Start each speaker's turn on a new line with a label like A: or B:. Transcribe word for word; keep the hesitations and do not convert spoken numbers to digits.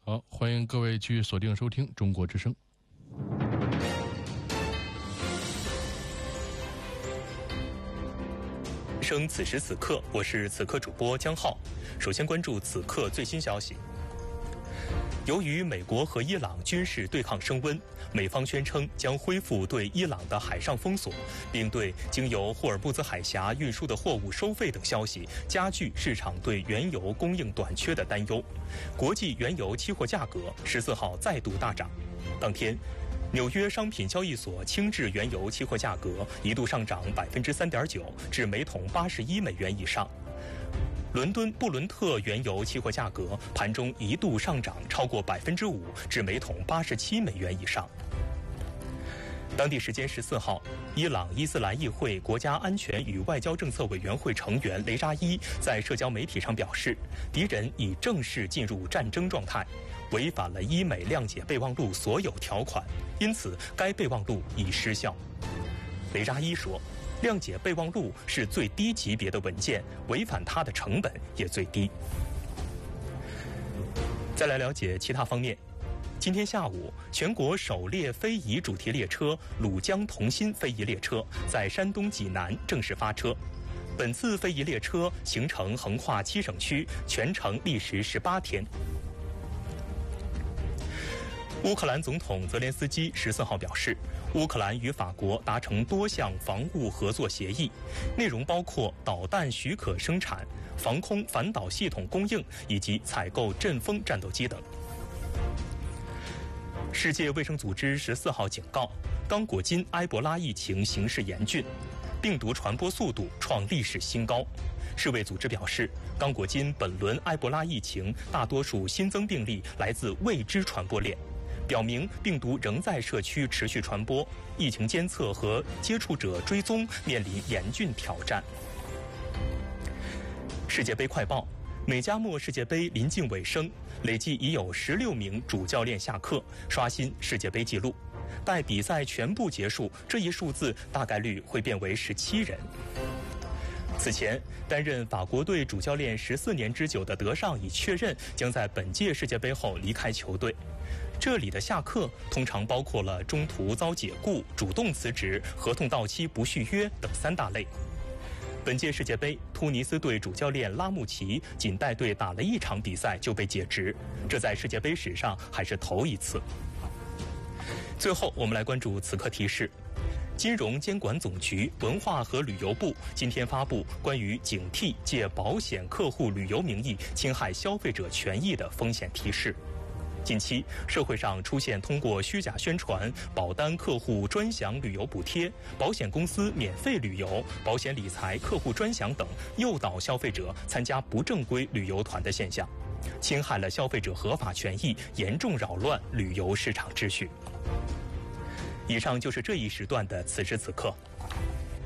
A: 好，欢迎各位继续锁定收听中国之声。
B: 生此时此刻，我是此刻主播江浩。首先关注此刻最新消息。由于美国和伊朗军事对抗升温，美方宣称将恢复对伊朗的海上封锁，并对经由霍尔木兹海峡运输的货物收费等消息，加剧市场对原油供应短缺的担忧。国际原油期货价格十四号再度大涨。当天，纽约商品交易所轻质原油期货价格一度上涨百分之三点九，至每桶八十一美元以上。伦敦布伦特原油期货价格盘中一度上涨超过百分之五，至每桶八十七美元以上。当地时间十四号，伊朗伊斯兰议会国家安全与外交政策委员会成员雷扎伊在社交媒体上表示，敌人已正式进入战争状态，违反了伊美谅解备忘录所有条款，因此该备忘录已失效。雷扎伊说，谅解备忘录是最低级别的文件，违反它的成本也最低。再来了解其他方面。今天下午，全国首列非遗主题列车鲁江同心非遗列车在山东济南正式发车。本次非遗列车行程横跨七省区，全程历时十八天。乌克兰总统泽连斯基十四号表示，乌克兰与法国达成多项防务合作协议，内容包括导弹许可生产、防空反导系统供应以及采购阵风战斗机等。世界卫生组织十四号警告，刚果金埃博拉疫情形势严峻，病毒传播速度创历史新高。世卫组织表示，刚果金本轮埃博拉疫情大多数新增病例来自未知传播链，表明病毒仍在社区持续传播，疫情监测和接触者追踪面临严峻挑战。世界杯快报，美加墨世界杯临近尾声，累计已有十六名主教练下课，刷新世界杯纪录。待比赛全部结束，这一数字大概率会变为十七人。此前，担任法国队主教练十四年之久的德尚已确认将在本届世界杯后离开球队。这里的下课通常包括了中途遭解雇、主动辞职、合同到期不续约等三大类。本届世界杯，突尼斯队主教练拉穆齐仅带队打了一场比赛就被解职，这在世界杯史上还是头一次。最后，我们来关注此刻提示。金融监管总局、文化和旅游部今天发布关于警惕借保险客户旅游名义侵害消费者权益的风险提示。近期，社会上出现通过虚假宣传、保单客户专享旅游补贴、保险公司免费旅游、保险理财客户专享等，诱导消费者参加不正规旅游团的现象，侵害了消费者合法权益，严重扰乱旅游市场秩序。以上就是这一时段的此时此刻。